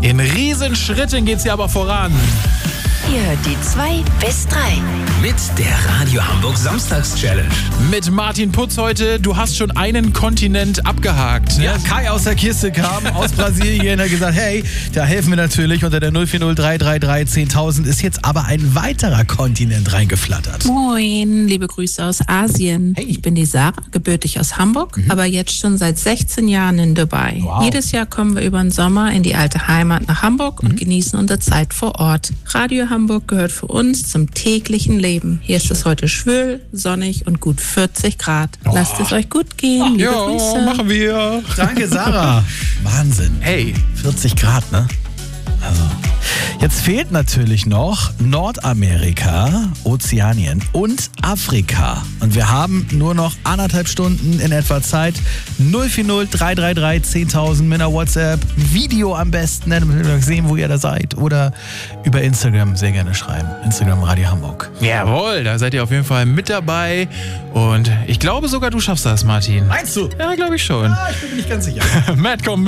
In Riesenschritten geht's hier aber voran. Ihr hört die 2 bis 3. Mit der Radio Hamburg Samstags-Challenge. Mit Martin Putz heute. Du hast schon einen Kontinent abgehakt. Ne? Ja, Kai aus der Kiste kam aus Brasilien, hat gesagt, hey, da helfen wir natürlich. Unter der 040 333 10.000 ist jetzt aber ein weiterer Kontinent reingeflattert. Moin, liebe Grüße aus Asien. Hey. Ich bin die Sarah, gebürtig aus Hamburg, aber jetzt schon seit 16 Jahren in Dubai. Wow. Jedes Jahr kommen wir über den Sommer in die alte Heimat nach Hamburg und genießen unsere Zeit vor Ort. Radio Hamburg gehört für uns zum täglichen Leben. Hier ist es heute schwül, sonnig und gut 40 Grad. Lasst es euch gut gehen. Liebe Grüße. machen wir. Danke, Sarah. Wahnsinn. Hey, 40 Grad, ne? Also, jetzt fehlt natürlich noch Nordamerika, Ozeanien und Afrika. Und wir haben nur noch 1,5 Stunden in etwa Zeit. 040 333 10.000 mit einer WhatsApp. Video am besten, damit wir sehen, wo ihr da seid. Oder über Instagram sehr gerne schreiben. Instagram Radio Hamburg. jawohl, da seid ihr auf jeden Fall mit dabei. Und ich glaube sogar, du schaffst das, Martin. Meinst du? Ja, glaube ich schon. Ich bin mir nicht ganz sicher. Matt kommt